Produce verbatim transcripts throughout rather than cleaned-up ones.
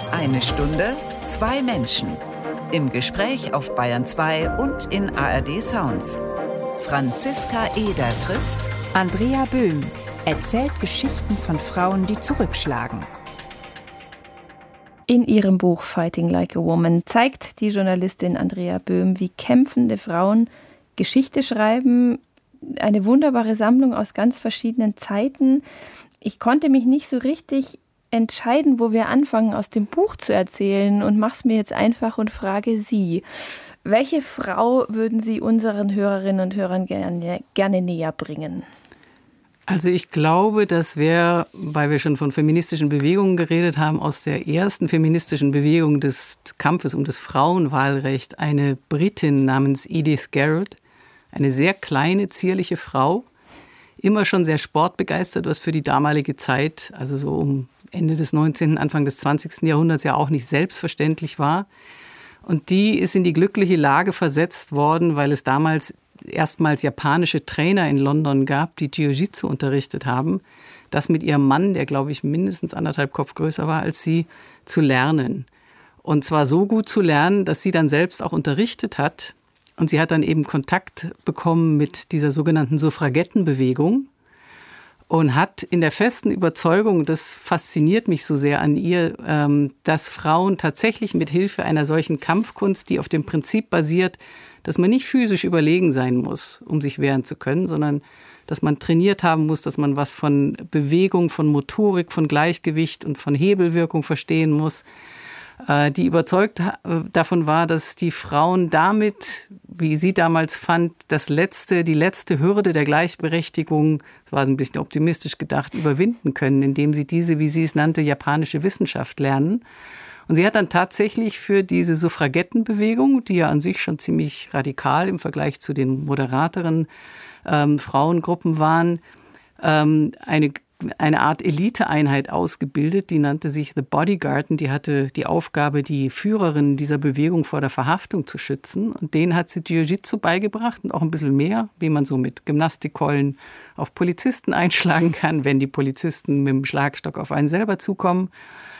Eine Stunde, zwei Menschen. Im Gespräch auf Bayern zwei und in A R D Sounds. Franziska Eder trifft Andrea Böhm, erzählt Geschichten von Frauen, die zurückschlagen. In ihrem Buch Fighting Like a Woman zeigt die Journalistin Andrea Böhm, wie kämpfende Frauen Geschichte schreiben. Eine wunderbare Sammlung aus ganz verschiedenen Zeiten. Ich konnte mich nicht so richtig entscheiden, wo wir anfangen, aus dem Buch zu erzählen, und mache es mir jetzt einfach und frage Sie: Welche Frau würden Sie unseren Hörerinnen und Hörern gerne, gerne näher bringen? Also ich glaube, dass wir, weil wir schon von feministischen Bewegungen geredet haben, aus der ersten feministischen Bewegung des Kampfes um das Frauenwahlrecht eine Britin namens Edith Garrett, eine sehr kleine, zierliche Frau, immer schon sehr sportbegeistert, was für die damalige Zeit, also so um Ende des neunzehnten, Anfang des zwanzigsten Jahrhunderts ja auch nicht selbstverständlich war. Und die ist in die glückliche Lage versetzt worden, weil es damals erstmals japanische Trainer in London gab, die Jiu-Jitsu unterrichtet haben, das mit ihrem Mann, der glaube ich mindestens anderthalb Kopf größer war als sie, zu lernen. Und zwar so gut zu lernen, dass sie dann selbst auch unterrichtet hat. Und sie hat dann eben Kontakt bekommen mit dieser sogenannten Suffragettenbewegung und hat in der festen Überzeugung, das fasziniert mich so sehr an ihr, dass Frauen tatsächlich mit Hilfe einer solchen Kampfkunst, die auf dem Prinzip basiert, dass man nicht physisch überlegen sein muss, um sich wehren zu können, sondern dass man trainiert haben muss, dass man was von Bewegung, von Motorik, von Gleichgewicht und von Hebelwirkung verstehen muss, die überzeugt davon war, dass die Frauen damit, wie sie damals fand, das letzte, die letzte Hürde der Gleichberechtigung, das war ein bisschen optimistisch gedacht, überwinden können, indem sie diese, wie sie es nannte, japanische Wissenschaft lernen. Und sie hat dann tatsächlich für diese Suffragettenbewegung, die ja an sich schon ziemlich radikal im Vergleich zu den moderateren ähm, Frauengruppen waren, ähm, eine eine Art Eliteeinheit ausgebildet, die nannte sich The Bodyguard, und die hatte die Aufgabe, die Führerin dieser Bewegung vor der Verhaftung zu schützen. Und denen hat sie Jiu-Jitsu beigebracht und auch ein bisschen mehr, wie man so mit Gymnastikkeulen auf Polizisten einschlagen kann, wenn die Polizisten mit dem Schlagstock auf einen selber zukommen.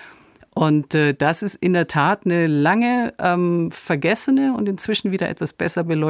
Und äh, das ist in der Tat eine lange ähm, vergessene und inzwischen wieder etwas besser beleuchtete